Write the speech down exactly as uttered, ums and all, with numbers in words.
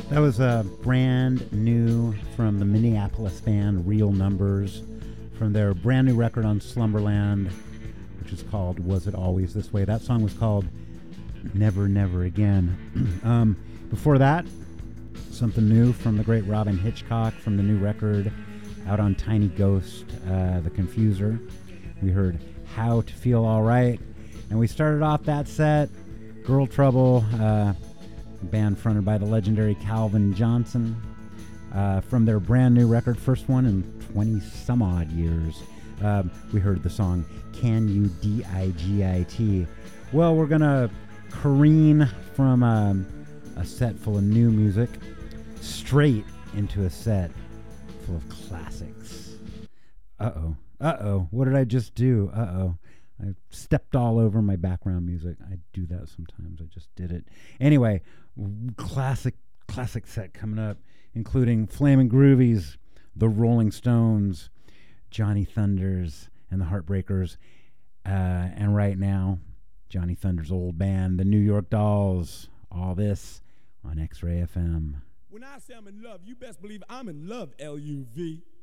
That was uh, brand new from the Minneapolis band Real Numbers, from their brand new record on Slumberland, which is called Was It Always This Way? That song was called Never, Never Again. um, before that, something new from the great Robin Hitchcock from the new record out on Tiny Ghost, uh, The Confuser. We heard How to Feel All Right. And we started off that set, Girl Trouble, uh, band fronted by the legendary Calvin Johnson, uh, from their brand new record, first one in twenty some odd years. Um, we heard the song Can You D I G I T. Well, we're going to careen from um, a set full of new music straight into a set full of classics. Uh-oh. Uh-oh. What did I just do? Uh-oh. I stepped all over my background music. I do that sometimes. I just did it. Anyway, classic, classic set coming up, including Flamin' Groovies, The Rolling Stones, Johnny Thunders, and the Heartbreakers. Uh, and right now, Johnny Thunders' old band, the New York Dolls. All this on X-Ray F M. When I say I'm in love, you best believe I'm in love, L U V.